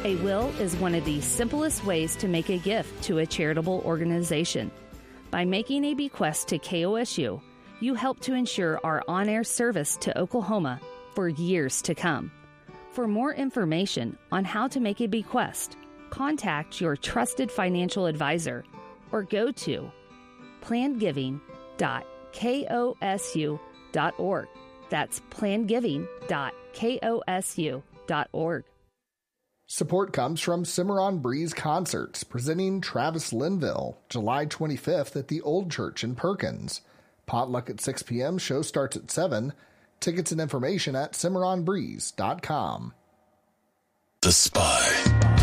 A will is one of the simplest ways to make a gift to a charitable organization. By making a bequest to KOSU, you help to ensure our on-air service to Oklahoma for years to come. For more information on how to make a bequest, contact your trusted financial advisor or go to plangiving.kosu.org. That's plangiving.kosu.org. Support comes from Cimarron Breeze Concerts, presenting Travis Linville, July 25th at the Old Church in Perkins. Potluck at 6 p.m., show starts at 7. Tickets and information at CimarronBreeze.com. The Spy.